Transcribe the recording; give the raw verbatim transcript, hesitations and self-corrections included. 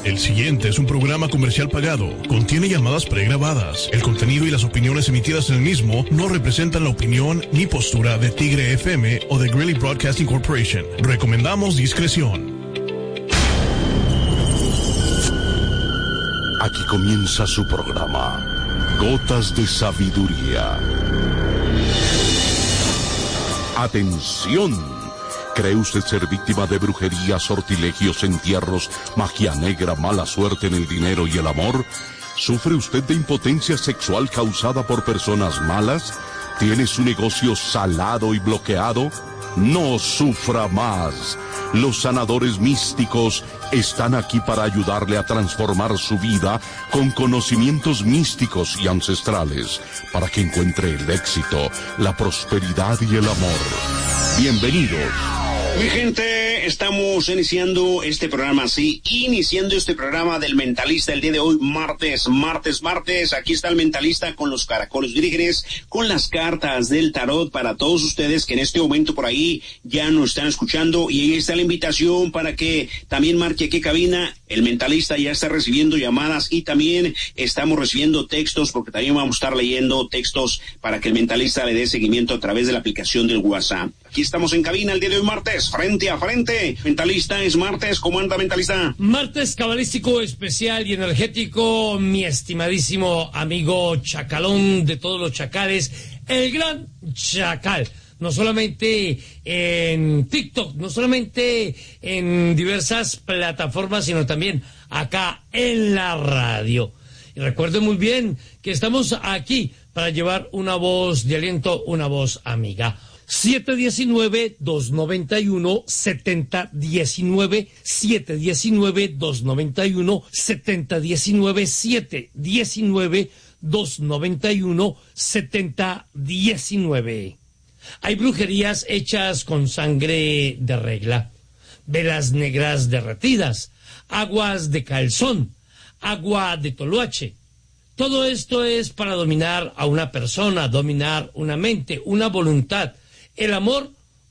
El siguiente es un programa comercial pagado. Contiene llamadas pregrabadas. El contenido y las opiniones emitidas en el mismo no representan la opinión ni postura de Tigre F M o de Greeley Broadcasting Corporation. Recomendamos discreción. Aquí comienza su programa, Gotas de Sabiduría. ¡Atención! ¿Cree usted ser víctima de brujería, sortilegios, entierros, magia negra, mala suerte en el dinero y el amor? ¿Sufre usted de impotencia sexual causada por personas malas? ¿Tiene su negocio salado y bloqueado? No sufra más. Los sanadores místicos están aquí para ayudarle a transformar su vida con conocimientos místicos y ancestrales, para que encuentre el éxito, la prosperidad y el amor. Bienvenidos. Mi gente, estamos iniciando este programa, sí, iniciando este programa del Mentalista el día de hoy, martes, martes, martes. Aquí está el Mentalista con los caracoles vírgenes, con las cartas del tarot para todos ustedes que en este momento por ahí ya nos están escuchando. Y ahí está la invitación para que también marque aquí cabina. El Mentalista ya está recibiendo llamadas y también estamos recibiendo textos, porque también vamos a estar leyendo textos para que el Mentalista le dé seguimiento a través de la aplicación del WhatsApp. Aquí estamos en cabina el día de hoy, martes, frente a frente. Mentalista, es martes. ¿Cómo anda, Mentalista? Martes cabalístico, especial y energético, mi estimadísimo amigo chacalón de todos los chacales, el gran Chacal. No solamente en TikTok, no solamente en diversas plataformas, sino también acá en la radio. Y recuerden muy bien que estamos aquí para llevar una voz de aliento, una voz amiga. siete uno nueve, dos nueve uno, siete cero uno nueve, siete uno nueve, dos nueve uno, siete cero uno nueve, siete uno nueve, dos nueve uno, siete cero uno nueve. Hay brujerías hechas con sangre de regla, velas negras derretidas, aguas de calzón, agua de toloache. Todo esto es para dominar a una persona, dominar una mente, una voluntad. El amor